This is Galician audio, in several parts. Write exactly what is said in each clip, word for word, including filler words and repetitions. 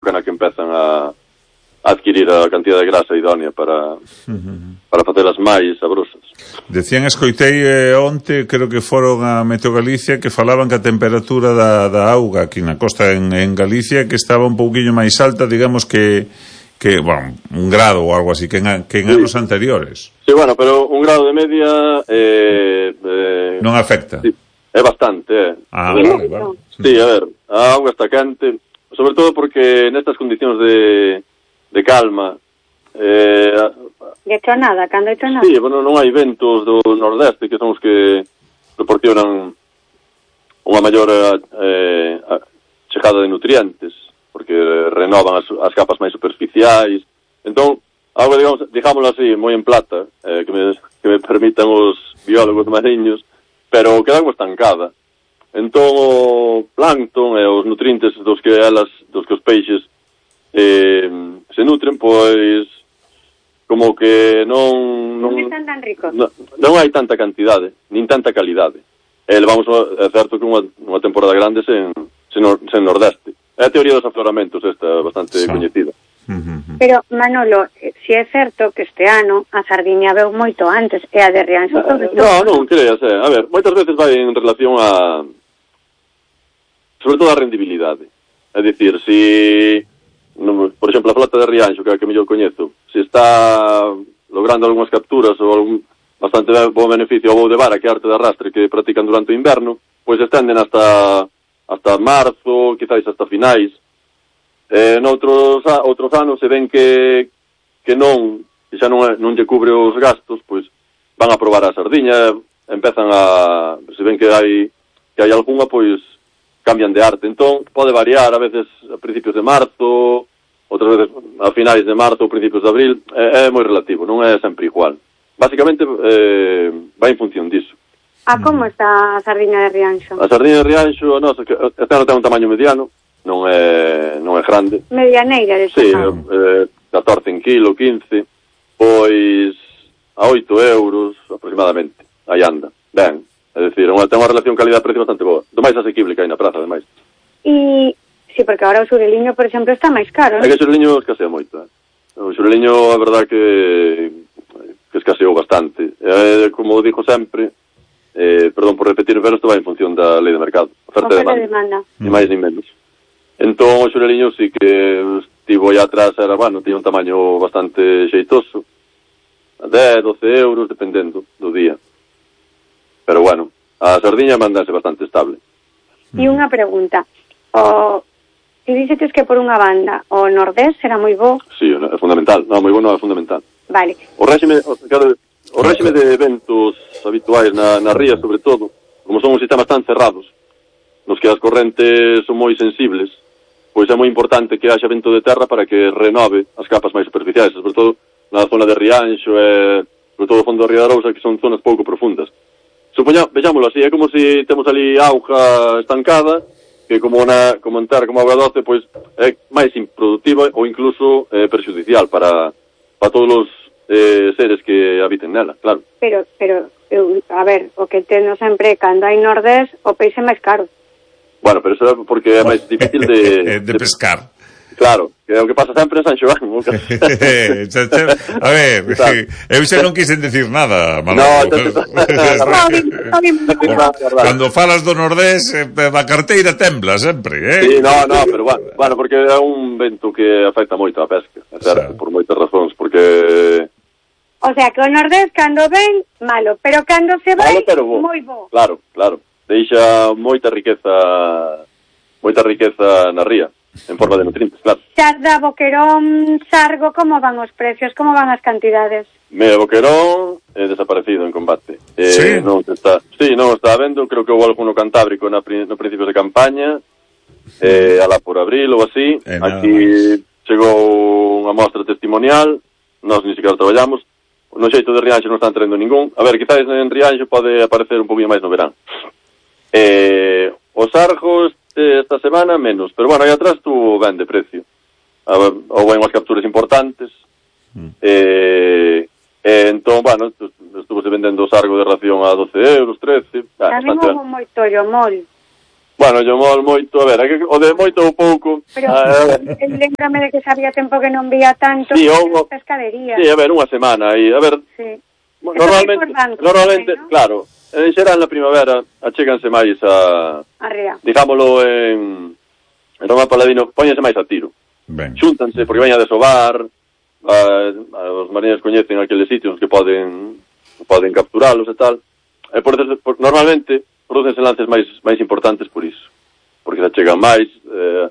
época na que empezan a, a adquirir a cantidad de grasa idónea para, uh-huh. para facelas máis sabrosas. Decían, escoitei eh, onte, creo que foron a Meteo Galicia, que falaban que a temperatura da, da auga aquí na costa en, en Galicia que estaba un pouquiño máis alta, digamos que, que bueno, un grado ou algo así, que en, que en sí. anos anteriores. Sí, bueno, pero un grado de media eh, eh, non afecta. Sí, é bastante, eh. Ah, vale, vale. Sí, a ver, a auga está quente, sobre todo porque nestas condicións de, de calma, eh, de tronada, cando hai tronada. Sí, bueno, non hai ventos do nordeste que son os que proporcionan unha maior eh, chegada de nutrientes, porque renovan as, as capas máis superficiais. Entón, algo, digamos, digámoslo así, moi en plata, eh, que, me, que me permitan os biólogos mariños, pero queda algo estancada. Entón, o plancton e os nutrientes dos que elas, dos que os peixes eh, se nutren, pois como que non non, non están tan ricos. Non, non hai tanta cantidade, nin tanta calidade. E levamos, é certo que unha, unha temporada grande sen, sen, sen nordeste. É a teoría dos afloramentos esta, bastante sí. coñecida. Uh-huh. Pero, Manolo, si é certo que este ano a sardiña veu moito antes, e a de Rianxo sobre todo. Non, non, creas, eh. A ver, moitas veces vai en relación a sobre todo a rendibilidade. É dicir, si no, por exemplo, a flota de Rianxo, que é a que mellor coñezo, se está logrando algunhas capturas ou algún bastante bo beneficio ao voo de vara, que é arte de arrastre que practican durante o inverno, pois estenden hasta hasta marzo, quizáis hasta finais. Eh, noutros outros anos se ven que que non, que xa non, non lle cubre os gastos, pois van a probar a sardiña, empezan a, se ven que hai que hai algunha, pois cambian de arte. Entón, pode variar, a veces a principios de marzo, outras veces a finais de marzo ou principios de abril, é, é moi relativo, non é sempre igual. Básicamente, eh, vai en función disso. A como está a sardiña de Rianxo? A sardiña de Rianxo, a nosa, este ano ten un tamaño mediano, non é non é grande. Medianeira, de sí, eh, catorce en kilo, quince, pois a oito euros aproximadamente, aí anda, ben. É dicir, unha, ten unha relación calidad-precio bastante boa. Do máis asequible que hai na praza, ademais. E, sí, porque agora o xureliño, por exemplo, está máis caro, non? É que o xureliño escasea moito, eh? O xureliño, a verdad que que escaseou bastante. Eh, como digo sempre, eh, perdón por repetir, pero isto vai en función da lei de mercado. Oferta e demanda. demanda. Ni máis ni menos. Entón, o xureliño sí que estivo aí atrás, era, bueno, tiña un tamaño bastante xeitoso. dez, doce euros, dependendo do día. Pero bueno, a sardiña mandanse bastante estable. E unha pregunta. O, ti dixetes que por unha banda o nordés será moi bo? Sí, é fundamental. Non, moi bo non é fundamental. Vale. O réxime, o, claro, o réxime de eventos habituais na, na ría, sobre todo, como son uns sistemas tan cerrados, nos que as correntes son moi sensibles, pois é moi importante que haxa vento de terra para que renove as capas máis superficiais, sobre todo na zona de Rianxo e sobre todo o fondo da Ría de Arousa, que son zonas pouco profundas. Supoña, vexámoslo así, é como se si temos ali auga estancada, que como na como entrar como auga doce, pois é máis improductiva ou incluso eh, perxudicial para para todos os eh, seres que habiten nela, claro. Pero, pero eu, a ver, o que teno sempre cando hai nordés, o peixe é máis caro. Bueno, pero eso é porque é máis difícil de... de pescar. Claro, que é o que pasa sempre en San Xoán. A ver, eu xa non quisen decir nada, Manolo. Cando falas do nordés, a carteira tembla sempre, eh? Sí, no, no, pero bueno, bueno, porque é un vento que afecta moito a pesca, é certo, por moitas razóns, porque... O sea, que o nordés, cando ven, malo, pero cando se vai, moi bo. Claro, claro, deixa moita riqueza, moita riqueza na ría. En forma de nutrientes, claro. Xarda, boquerón, sargo, como van os precios, como van as cantidades? Me boquerón é eh, desaparecido en combate. Eh, sí? Non está, sí, non está vendo, creo que houve algún no Cantábrico na, no principios de campaña, eh, alá por abril ou así. Eh, Aquí chegou unha mostra testimonial, nós ni siquiera traballamos, no xeito de Rianxo non están traendo ningún. A ver, quizás en Rianxo pode aparecer un poquinho máis no verán. Eh, os sargos esta semana menos, pero bueno, aí atrás tu vende precio. Houve unhas capturas importantes. Mm. Eh, eh, entón, bueno, estuvo se vendendo o sargo de ración a doce euros, trece. Ah, tamén houve moito llomol. Bueno, yo mol moito, a ver, é que o de moito ou pouco... Pero eh, lembrame de que sabía tempo que non vía tanto sí, houve, pescadería. Sí, a ver, unha semana aí, a ver... Sí. Normalmente, banco, normalmente, ¿no? Claro, en xeral na primavera achéganse máis a... Arriba. Digámoslo en... En Roma Paladino, póñense máis a tiro. Ben. Xúntanse, porque veña a desovar, a, a, os mariñeiros coñecen aqueles sitios que poden poden capturalos e tal. E por, por, normalmente, producen lances máis máis importantes por iso. Porque se achegan máis, eh,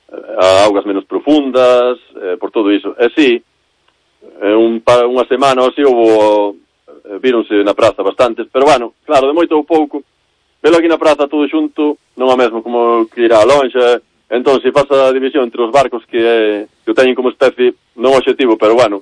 a augas menos profundas, eh, por todo iso. E si, eh, un, unha semana ou así, houve, eh, víronse na praza bastantes, pero bueno, claro, de moito ou pouco, velo aquí na praza todo xunto, non é mesmo como que irá a lonxa. Entón, se pasa a división entre os barcos que, eh, que o teñen como especie, non objetivo, pero bueno,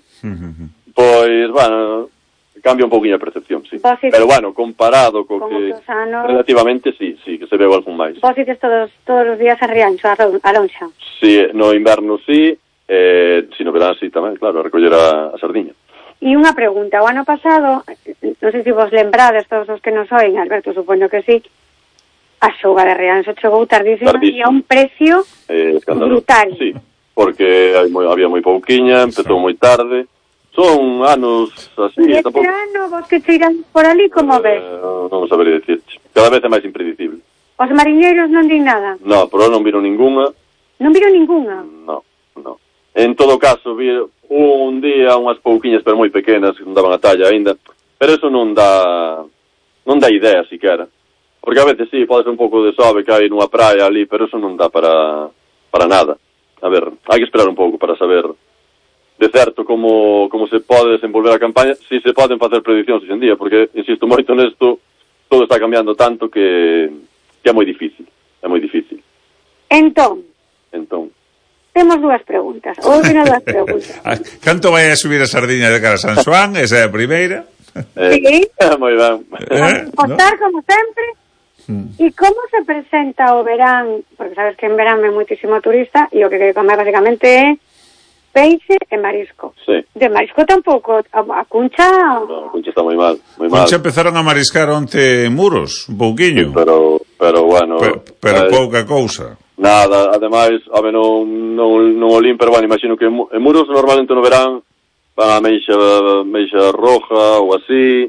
pois, bueno, cambia un pouquinho a percepción, sí. Vos pero bueno, comparado co con que anos, relativamente, sí, sí, que se veu algún máis. Vos ides todos, todos os días a Rianxo, a, a lonxa? Sí, no inverno sí, eh, si no verán sí tamén, claro, a recoller a, a sardiña. E unha pregunta, o ano pasado, non sei se vos lembrades todos os que nos oen, Alberto, supoño que sí, a xouga de Rianxo chegou tardísima, tardísima. E a un precio eh, brutal. Sí, porque hai moi, había moi pouquiña, empezou moi tarde. Son anos así. E este tampouco... ano vos que cheiran por ali, como eh, ves? Non sabería dicirte. Cada vez é máis impredecible. Os mariñeiros non din nada? No, por non viron ningunha. Non viron ningunha? No, no. En todo caso, vi un día unhas pouquiñas, pero moi pequenas, que non daban a talla aínda. Pero eso non dá non dá idea, siquera. Porque a veces sí, pode ser un pouco de sobe que hai nunha praia ali, pero eso non dá para para nada. A ver, hai que esperar un pouco para saber de certo como, como se pode desenvolver a campaña, si se poden facer prediccións hoxe en día, porque, insisto moito nesto, todo está cambiando tanto que, que é moi difícil, é moi difícil. Entón, entón. Temos dúas preguntas, ou vino dúas preguntas. Canto vai a subir a sardiña de cara a San Xoán? Esa é a primeira. Eh, sí. Moi ben. Eh, Postar, ¿no? Como sempre. E como se presenta o verán? Porque sabes que en verán é moitísimo turista e o que quere comer basicamente é peixe e marisco. Sí. De marisco tampouco, a, a cuncha... No, a cuncha está moi mal, moi mal. Cuncha empezaron a mariscar onte muros, un pouquiño. Sí, pero, pero bueno... Pero, pero eh, pouca cousa. Nada, ademais, a ver, non, non, non o lim, pero bueno, imagino que en muros normalmente no verán van a meixa, meixa roja ou así...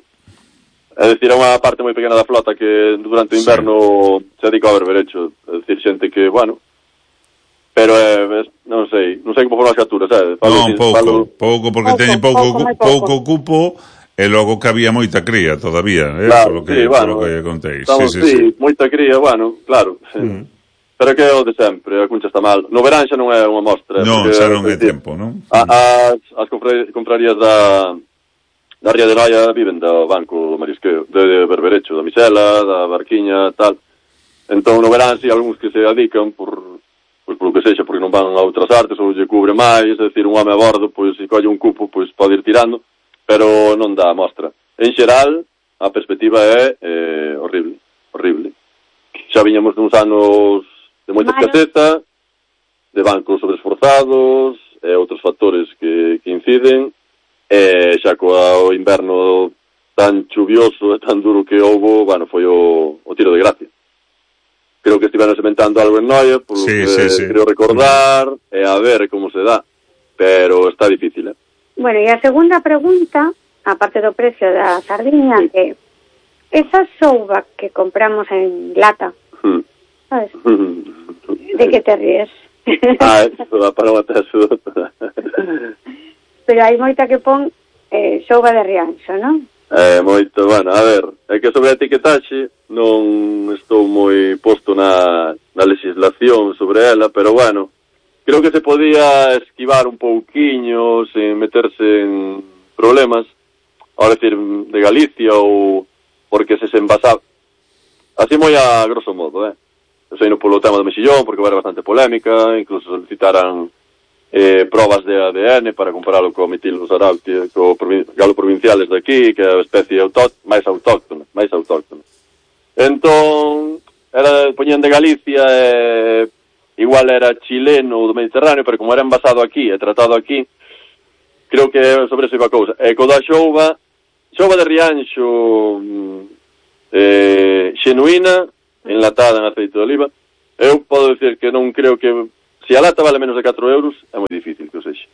É dicir, é unha parte moi pequena da flota que durante o inverno sí. se dedica ao berberecho. É dicir, xente que, bueno... Pero, é, eh, non sei, non sei como foron as capturas, eh? Falo, non, pouco, falo... pouco, porque pouco, teñen pouco, pouco, pouco. pouco cupo e logo que había moita cría todavía, eh? Claro, polo que, sí, bueno, polo que contéis. Estamos, sí, sí, sí, sí, moita cría, bueno, claro. Mm. Pero que é o de sempre, a cuncha está mal. No verán xa non é unha mostra. Non, xa non é tempo, non? As, as confrarías da... da Ría de Noia viven do banco marisqueo, de berberecho, da misela, da barquiña, tal. Entón, no verán, si, algúns que se adican por, pois, por lo que sexa, porque non van a outras artes, ou lle cubre máis, é dicir, un home a bordo, pois, se colle un cupo, pois, pode ir tirando, pero non dá mostra. En xeral, a perspectiva é eh, horrible, horrible. Xa viñamos nuns anos de moita escaseta, de bancos sobreesforzados, e outros factores que, que inciden, e xa coa o inverno tan chuvioso e tan duro que houbo, bueno, foi o, o tiro de gracia. Creo que estiveron sementando algo en Noia, por sí, que sí, sí. creo recordar, e a ver como se dá, pero está difícil, eh? Bueno, e a segunda pregunta, aparte do precio da sardiña, sí. que esa souba que compramos en lata, mm. sabes? De que te ríes? Ah, eso va para matar a sudota. Pero hai moita que pon eh, xouba de Rianxo, non? É, moito, bueno, a ver, é que sobre a etiquetaxe non estou moi posto na, na legislación sobre ela, pero bueno, creo que se podía esquivar un pouquiño sen meterse en problemas, ao decir, de Galicia ou porque se se envasaba, así moi a grosso modo, eh? Sei no polo tema do mexillón, porque era bastante polémica, incluso solicitaran Eh, probas de A D N para compararlo co Metilus arauti, co provin galo provinciales de aquí, que é a especie máis autóctona, máis autóctona. Entón, era poñían de Galicia, eh, igual era chileno ou do Mediterráneo, pero como era envasado aquí e tratado aquí, creo que sobre eso iba a cousa. E co da xouba, xouba de Rianxo eh, xenuína, enlatada en aceite de oliva, eu podo dicir que non creo que se a lata vale menos de catro euros é moi difícil que o sexa.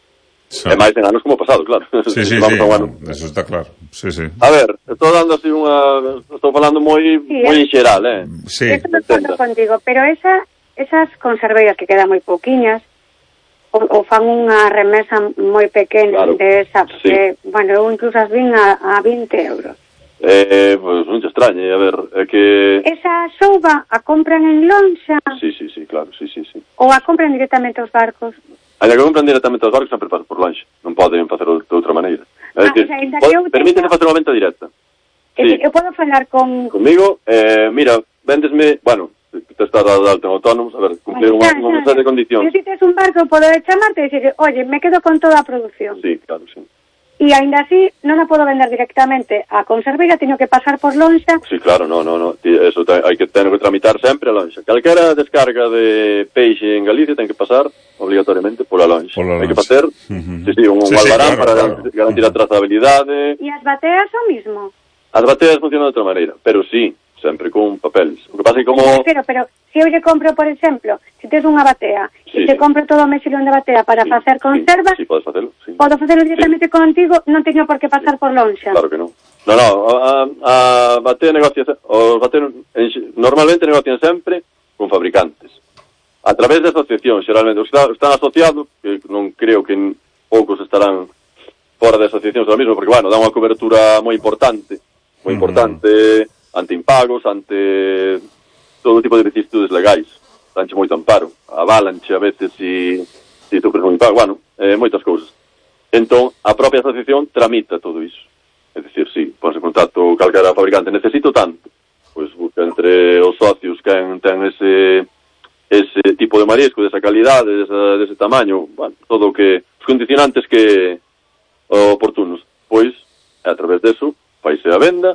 So. É máis en anos como pasado, claro. Sí, sí, sí, no, eso está claro. Sí, sí. A ver, estou dando así unha... Estou falando moi sí, moi en xeral, eh? Sí. Eso me acordo contigo, pero esa, esas conserveiras que quedan moi pouquiñas, o, o fan unha remesa moi pequena claro. De esa, porque, sí. Bueno, eu incluso as vin a, a vinte euros. Eh, pois pues, non te extrañe, a ver, é que... Esa souba a compran en lonxa? Sí, sí, sí, claro, sí, sí, sí. Ou a compran directamente aos barcos? A que compran directamente aos barcos sempre pasan por longe, non poden facer de outra maneira. É ah, dicir, o sea, pode, permítene facer unha venta directa. É sí. Eu podo falar con... Comigo, eh, mira, véndesme, bueno, te estás dado de alta en autónomos, a ver, cumplir unha, unha serie de condicións. Se tes un barco, podo chamarte e dicir, oye, me quedo con toda a producción. Sí, claro, sí. E ainda así non a podo vender directamente a conserveira, teño que pasar por lonxa. Sí, claro, no, no, no. Eso hai que tener que tramitar sempre a lonxa. Calquera descarga de peixe en Galicia ten que pasar obligatoriamente pola lonxa. Hai que facer, uh-huh. sí, sí, un, sí, un albarán sí, claro, para claro. Garantir a trazabilidade. E as bateas o mismo? As bateas funcionan de outra maneira, pero sí, sempre con papeles. O que pasa é como... Pero, pero, se eu lle compro, por exemplo, se tes unha batea, se sí, te sí. compro todo o mexilón de batea para sí, facer conservas, sí, sí, podes facelo, sí. Podo facelo directamente sí. Contigo, non teño por que pasar sí. Por lonxa. Claro que non. No, no, a, a batea negocia, os bateos normalmente negocian sempre con fabricantes. A través de asociación, xeralmente, os que están asociados, que non creo que poucos estarán fora de asociacións do mismo, porque, bueno, dá unha cobertura moi importante, moi mm. importante... ante impagos, ante todo tipo de vicisitudes legais. Danche moito amparo. Avalanche a veces si, si sufres un impago. Bueno, eh, moitas cousas. Entón, a propia asociación tramita todo iso. É dicir, si, ponse en contacto calquera fabricante. Necesito tanto. Pois busca entre os socios que ten ese ese tipo de marisco, desa calidade, desa, dese tamaño, bueno, todo o que... os condicionantes que oportunos. Pois, a través deso, faise a venda,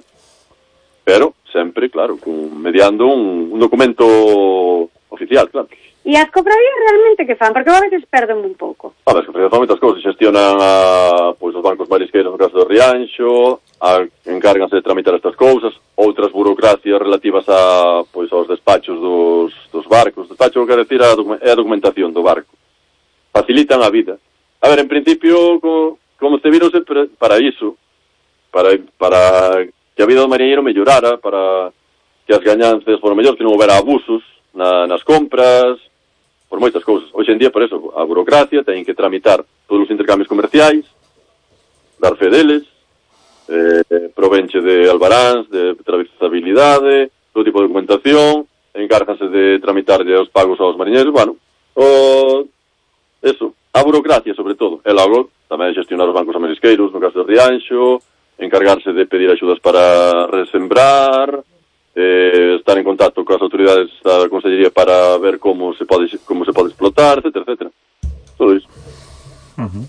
pero sempre, claro, con, mediando un, un documento oficial, claro. E as cofradías realmente que fan? Porque a veces perden un pouco. A ver, as cofradías fan moitas cousas, xestionan a, pois, os bancos marisqueiros no caso do Rianxo, a, encárganse de tramitar estas cousas, outras burocracias relativas a, pois, aos despachos dos, dos barcos. Despacho, quer decir, a, é a documentación do barco. Facilitan a vida. A ver, en principio, como, como se virose para iso, para... para que a vida do mariñeiro mellorara, para que as gañanzas foran mellores, que non houbera abusos na, nas compras, por moitas cousas. Hoxe en día, por eso, a burocracia ten que tramitar todos os intercambios comerciais, dar fe deles, eh, provenche de albaráns, de trazabilidade, todo tipo de documentación, encárganse de tramitar os pagos aos mariñeiros, bueno, o, eso, a burocracia, sobre todo. E logo, tamén xestionar os bancos marisqueiros, no caso de Rianxo, encargarse de pedir axudas para resembrar, eh, estar en contacto coas autoridades da Consellería para ver como se pode como se pode explotar, etcétera, etcétera. Todo iso. Uh-huh.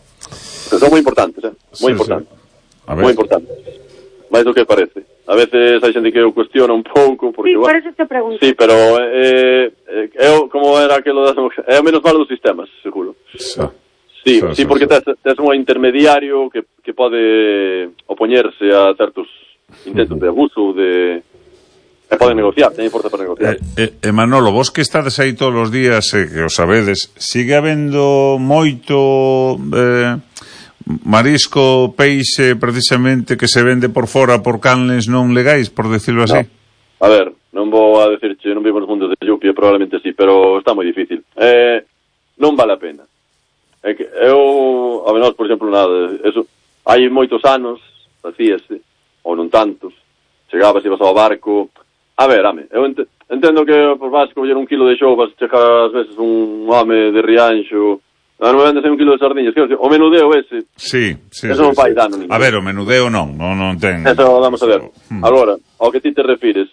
Son moi importantes, eh? Moi sí, importantes. Sí. Moi importantes. Mais do que parece. A veces hai xente que o cuestiona un pouco porque, sí, por eso te pregunto. Sí, pero eh, eh, é como era aquilo das é o menos malo dos sistemas, seguro. Sí. Sí, so, sí, so, porque so. tes, tes un intermediario que, que pode opoñerse a certos intentos uh-huh. de abuso, de... e pode negociar, ten forza para negociar. Eh, eh, Manolo, vos que estades aí todos os días, eh, que os sabedes, sigue habendo moito eh, marisco, peixe, precisamente, que se vende por fora por canles non legais, por decirlo así? No. A ver, non vou a decirche, non vivo nos mundos de Llupia, probablemente sí, pero está moi difícil. Eh, non vale a pena. É que eu, a menos, por exemplo, nada, eso, hai moitos anos, facíase, ou non tantos, chegabas, ibas ao barco, a ver, ame, eu ent entendo que por vas coller un kilo de xouvas, chega ás veces un home de Rianxo, non me vendes un kilo de sardiñas, que o menudeo ese, sí, sí, eso sí, non fai sí. dano ningún. A ver, o menudeo non, non, non ten... Eso vamos a ver. Hmm. Agora, ao que ti te refires,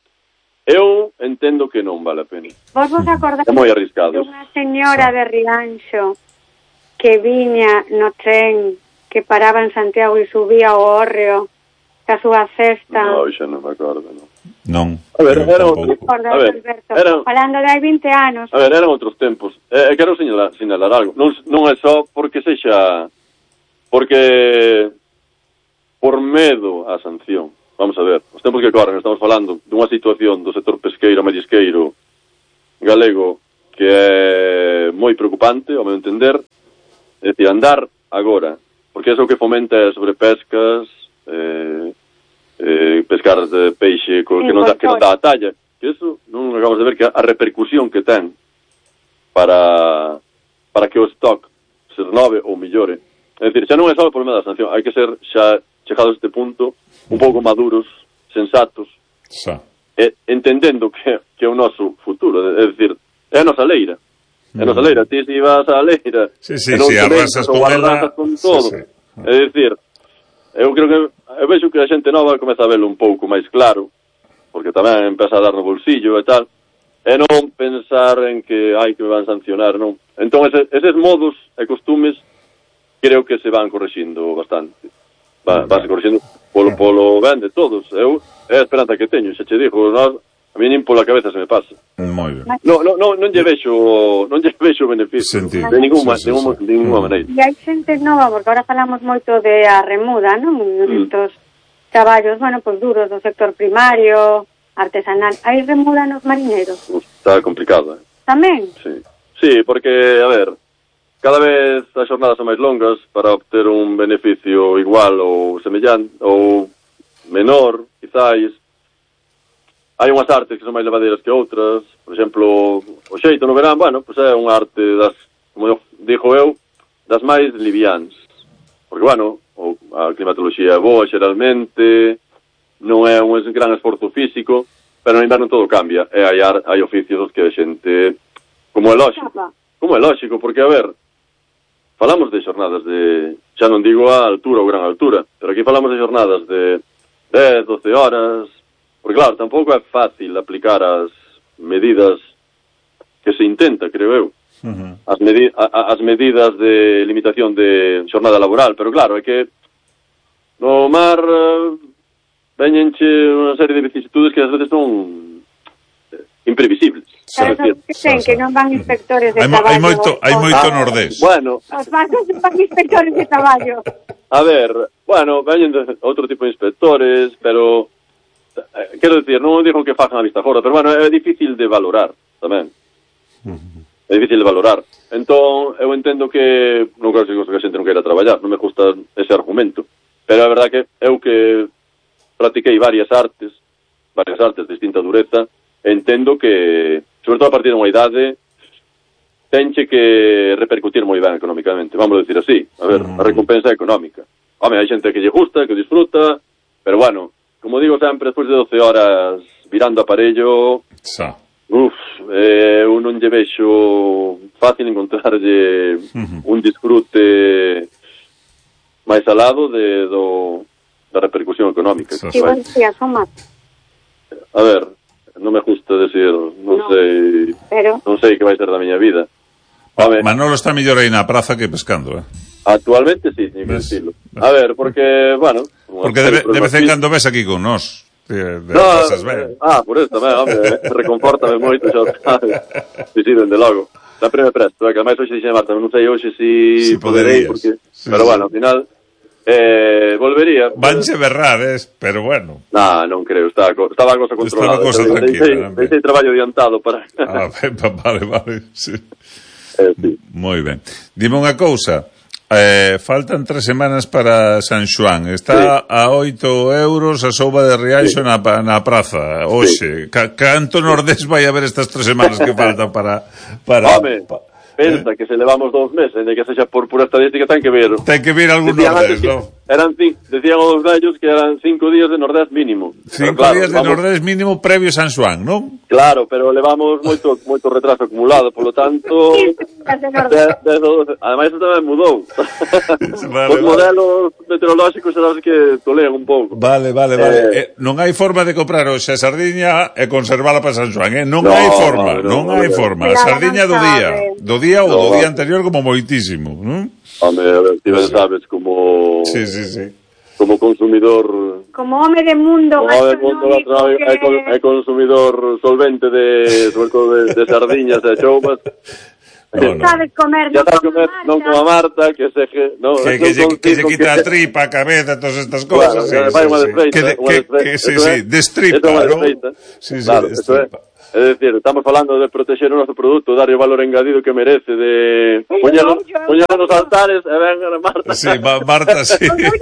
eu entendo que non vale a pena. Vos vos acordades é moi arriscado. De unha señora sí. de Rianxo que viña no tren, que paraba en Santiago e subía ao hórreo ca súa cesta. Non, xa non me acordo, non. Non. A ver, era outro, a ver, era, falando de hai vinte anos. A ver, eran outros tempos. Eh, quero sinalar, sinalar algo. Non, non é só porque sexa... Porque... Por medo á sanción. vamos a ver, os tempos que corren, estamos falando dunha situación do sector pesqueiro, marisqueiro galego que é moi preocupante, ao meu entender. É dicir, andar agora, porque é o que fomenta sobre pescas, eh, eh, pescar de peixe co, que, non dá, que non dá a talla, que eso non acabamos de ver que a repercusión que ten para para que o stock se renove ou millore. É dicir, xa non é só o problema da sanción, hai que ser xa chegados a este punto un pouco maduros, sensatos, xa. E, entendendo que, que é o noso futuro, é dicir, é a nosa leira. É a nosa leira, ti se vas á leira, sí, sí, sí, arrasas con ela, con todo. Sí, sí. É dicir, eu creo que eu vexo que a xente nova comeza a verlo un pouco máis claro, porque tamén empeza a dar no bolsillo e tal, e non pensar en que hai que me van sancionar, non. Entón, ese, eses modos e costumes creo que se van correxindo bastante. Va, van se correxindo polo, polo ben de todos. Eu, é a esperanza que teño, xa che digo, nós, a mí nin pola cabeza se me pasa. Moi ben. No, no, no, non lle vexo, non lle vexo beneficio. Sentido. De ninguna, sí, sí, ninguna, sí. ninguna maneira. E hai xente nova, porque ahora falamos moito de a remuda, non? Mm. Estos traballos, bueno, pues duros do sector primario, artesanal. Hai remuda nos mariñeiros? Está complicado, eh? Tamén? Sí. Sí, porque, a ver, cada vez as xornadas son máis longas para obter un beneficio igual ou semellante, ou menor, quizáis. Hai unhas artes que son máis levadeiras que outras. Por exemplo, o xeito no verán, bueno, pues é unha arte das, como eu dixo eu, das máis livians. Porque, bueno, a climatoloxía é boa xeralmente, non é un gran esforzo físico, pero no inverno todo cambia. E hai, hai oficios que a xente, como é lógico, como é lógico, porque, a ver, falamos de xornadas de, xa non digo a altura ou gran altura, pero aquí falamos de xornadas de dez, doce horas, porque claro, tampouco é fácil aplicar as medidas que se intenta, creo eu, uh-huh. as, medi a, as medidas de limitación de xornada laboral, pero claro, é que no mar uh, veñenche unha serie de vicisitudes que ás veces son imprevisibles. Claro, que ten, que non van inspectores de hai, traballo. Hai moito, hai moito ah, nordés. Bueno. Os barcos van inspectores de traballo. A ver, bueno, veñen outro tipo de inspectores, pero eh, quero dicir, non digo que fajan a vista fora, pero bueno, é difícil de valorar tamén. Uh-huh. É difícil de valorar. Entón, eu entendo que non creo que a xente non queira traballar, non me gusta ese argumento. Pero a verdade que eu que practiquei varias artes, varias artes de distinta dureza, entendo que, sobre todo a partir de unha idade, tenche que repercutir moi ben económicamente, vamos a decir así. A ver, a recompensa económica. Home, hai xente que lle gusta, que disfruta, pero bueno, como digo sempre, despois de doce horas virando aparello, Sa. uf, eh, eu non lle vexo fácil encontrarlle uh-huh. un disfrute máis alado de, do, da repercusión económica. Que buen día, Soma. A ver, non me gusta decir, non no, sei, pero... non sei que vai ser da miña vida. Ver, Manolo está mellor aí na praza que pescando, eh? Actualmente sí, ni que decirlo. A ver, porque, bueno... Porque de, de vez en cando ves aquí con nós. De, de no, eh, ah, por eso tamén, home, reconfortame moito, xa sabes. Sí, sí, dende logo. Sempre me presto, que ademais hoxe dixe Marta, non sei hoxe si, si poderei, porque... sí, pero sí. Bueno, ao final... Eh, volvería. Vanche berrades, pero bueno. No, non creo, está, estaba a cosa controlada. Estaba a cosa tranquila. Deixei traballo adiantado para... Ah, vale, vale, sí. Eh, sí. Moi ben. Dime unha cousa, eh, faltan tres semanas para San Xoán. Está sí. a oito euros a souba de Rianxo sí. na, na praza, hoxe. Sí. Canto nordés vai haber estas tres semanas que faltan para... para Home, pa, pensa eh? que se levamos dous meses, de que sexa por pura estadística, ten que ver. Ten que ver algún nordés, non? Eran cinco, decían os vellos que eran cinco días de nordés mínimo. Cinco claro, días de vamos... nordés mínimo previo San Xoán, non? Claro, pero levamos moito moito retraso acumulado, polo tanto... de, de, de, ademais, isto tamén mudou. Vale, os modelos vale. meteorolóxicos serán os que tolean un pouco. Vale, vale, vale. Eh, eh, non hai forma de comprar hoxe a sardiña e conservala para San Xoán, eh? Non no, hai forma, no, non no, hai no, forma. A sardiña do día, do día ou no, do día anterior como moitísimo, non? Home, a ver, ti ben sabes como... Sí, sí, sí. Como consumidor... Como home de mundo como home de mundo gastronómico que... é consumidor solvente de, sobre todo de, de sardiñas e choupas. No, no. Sabes comer, ya sabes comer, non como a Marta, que se que, no, que, que, que, que se quita a tripa, a cabeza, todas estas cosas. Claro, sí, vai sí, unha sí. desfeita, Que, de, unha que, desfeita. que sí, sí, destripa, ¿no? Sí, sí, claro, destripa. É, é dicir, estamos falando de proteger o noso produto, darlle o valor engadido que merece, de poñelo nos altares, e ven a Marta. Sí, ma, Marta, sí.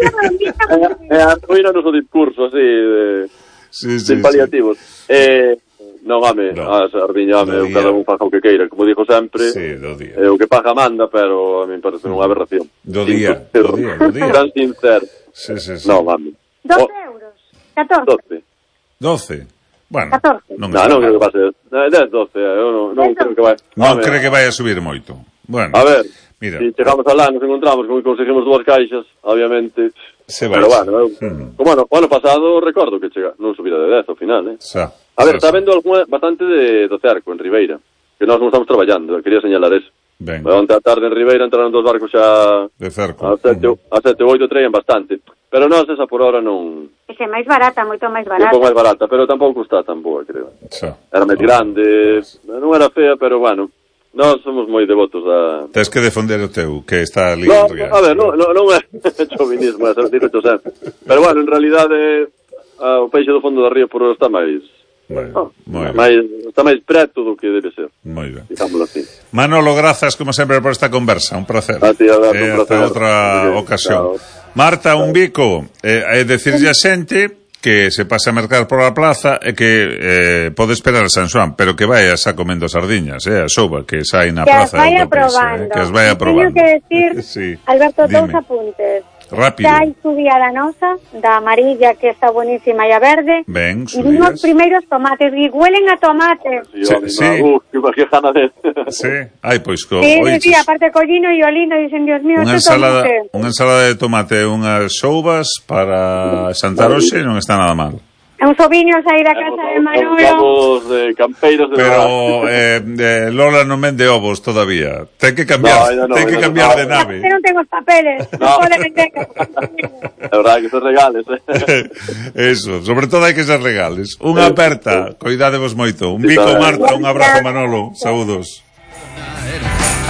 E a ruína noso discurso, así, de, sí, sí, sin paliativos. Sí. Eh, non, home, no. a sardiña, home, cada un faja o que queira, como dijo sempre, sí, do día. Eh, o que paga manda, pero a mí parece unha aberración. Do día, do día, do día. Tan sincero. Sí, sí, sí. Non, home. doce euros, catorce. doce. doce. Bueno, catorce. non, no, non creo que pase. dez, doce, eu non, non creo que vai. Non creo que vai a subir moito. Bueno, a ver, mira. Si chegamos alá, nos encontramos con que conseguimos dúas caixas, obviamente. Se vai. Pero bueno, eu, hmm. como ano, o ano pasado recordo que chega, non subira de dez ao final, eh. Xa. A ver, está vendo algún, bastante de, do cerco en Ribeira, que nós non estamos traballando, quería señalar eso. Ben. Onte a tarde en Ribeira entraron dos barcos xa de cerco. A sete, uh -huh. a sete ou oito traían bastante. Pero nós esa por hora non... Ese é máis barata, moito máis barata. Un pouco máis barata, pero tampouco está tan boa, creo. Xa. Era máis grande, non era fea, pero bueno, nós somos moi devotos a... Tens que defender o teu, que está ali no, en Ribeira. A ver, non no, no é chauvinismo, é digo sempre. Pero bueno, en realidade, o peixe do fondo da río por hora está máis... Bueno, oh, máis, está máis preto do que debe ser. Moi ben. Así. Manolo, grazas como sempre por esta conversa, un placer. A ti, a ver, eh, un placer. Hasta outra sí, ocasión. Chao. Marta, un bico, eh, é decirlle a xente que se pase a mercar por a plaza e que eh, pode esperar a San Xoán, pero que vai a xa comendo sardiñas, eh, a soba que sai na que plaza de outro país, eh, que as vai a probando. Teño que decir, sí. Alberto, dous apuntes. Rápido. Xa hai subida da nosa, da amarilla, que está buenísima, e a verde. Ben, e vimos primeiros tomates, e huelen a tomate. Sí, sí. sí. Uh, que gana de... sí, ai, pois co... Sí, sí, aparte collino e olino, dicen, Dios mío, unha ensalada, unha ensalada de tomate e unhas soubas para xantar hoxe non está nada mal. Uns oviños aí da casa de Manolo. Ovos de campeiros de Pero eh, eh, Lola non vende ovos todavía. Ten que cambiar, no, no, ten que cambiar no, de nave. Eu non tengo os papeles. No. Pode vender. É verdade que son regales, eh. Eso, sobre todo hai que ser regales. Unha aperta, coidádevos moito. Un bico, Marta, un abrazo, Manolo. Saúdos.